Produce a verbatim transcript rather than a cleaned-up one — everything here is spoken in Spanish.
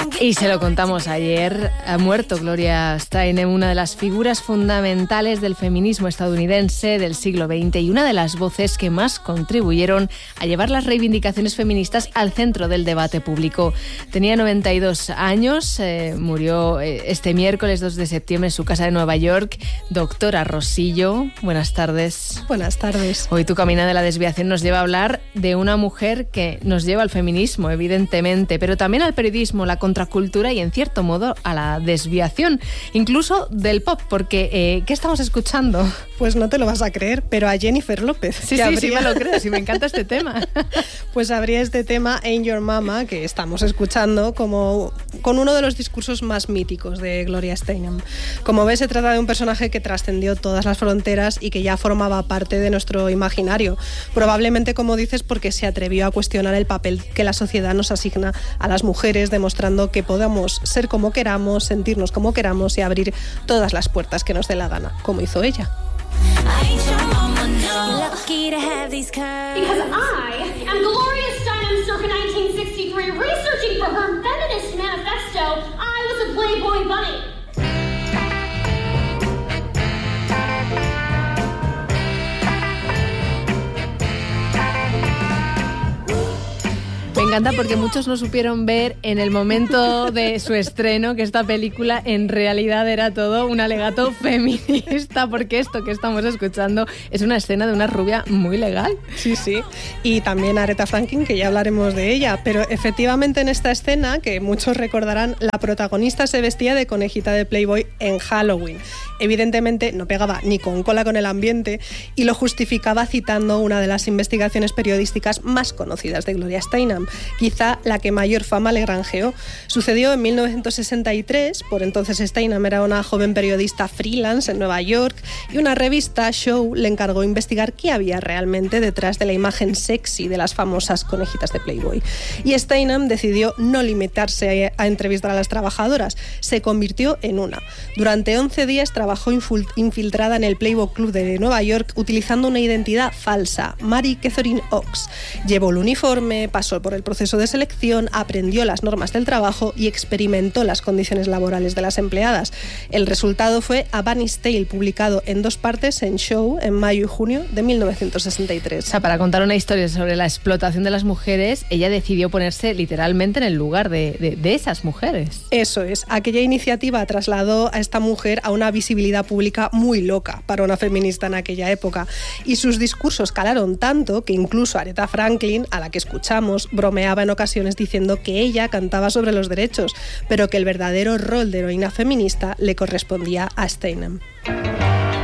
Y se lo contamos ayer, ha muerto Gloria Steinem, una de las figuras fundamentales del feminismo estadounidense del siglo veinte y una de las voces que más contribuyeron a llevar las reivindicaciones feministas al centro del debate público. Tenía noventa y dos años, eh, murió este miércoles dos de septiembre en su casa de Nueva York. Doctora Rosillo, buenas tardes. Buenas tardes. Hoy tu Camino de la Desviación nos lleva a hablar de una mujer que nos lleva al feminismo, evidentemente, pero también al periodismo, la contracultura y en cierto modo a la desviación, incluso del pop, porque eh, ¿qué estamos escuchando? Pues no te lo vas a creer, pero a Jennifer López. Sí, sí, habría... sí me lo creo, sí me encanta este tema. Pues habría este tema Ain't Your Mama, que estamos escuchando como con uno de los discursos más míticos de Gloria Steinem. Como ves, se trata de un personaje que trascendió todas las fronteras y que ya formaba parte de nuestro imaginario. Probablemente, como dices, porque se atrevió a cuestionar el papel que la sociedad nos asigna a las mujeres, demostrando que podamos ser como queramos, sentirnos como queramos y abrir todas las puertas que nos dé la gana, como hizo ella. Because I am Gloria Steinem circa nineteen sixty-three, researching for her feminist manifesto, I was a Playboy bunny. Me encanta porque muchos no supieron ver en el momento de su estreno que esta película en realidad era todo un alegato feminista, porque esto que estamos escuchando es una escena de una rubia muy legal. Sí, sí. Y también Aretha Franklin, que ya hablaremos de ella. Pero efectivamente en esta escena, que muchos recordarán, la protagonista se vestía de conejita de Playboy en Halloween. Evidentemente no pegaba ni con cola con el ambiente y lo justificaba citando una de las investigaciones periodísticas más conocidas de Gloria Steinem, quizá la que mayor fama le granjeó. Sucedió en mil novecientos sesenta y tres, por entonces Steinem era una joven periodista freelance en Nueva York y una revista, Show, le encargó investigar qué había realmente detrás de la imagen sexy de las famosas conejitas de Playboy. Y Steinem decidió no limitarse a entrevistar a las trabajadoras, se convirtió en una. Durante once días trabajó infiltrada en el Playboy Club de Nueva York utilizando una identidad falsa, Mary Catherine Oaks. Llevó el uniforme, pasó por el proceso de selección, aprendió las normas del trabajo y experimentó las condiciones laborales de las empleadas. El resultado fue A Bunny's Tale, publicado en dos partes en Show en mayo y junio de mil novecientos sesenta y tres. O sea, para contar una historia sobre la explotación de las mujeres, ella decidió ponerse literalmente en el lugar de, de, de esas mujeres. Eso es. Aquella iniciativa trasladó a esta mujer a una visibilidad pública muy loca para una feminista en aquella época. Y sus discursos calaron tanto que incluso Aretha Franklin, a la que escuchamos, bromeaba en ocasiones diciendo que ella cantaba sobre los derechos, pero que el verdadero rol de heroína feminista le correspondía a Steinem.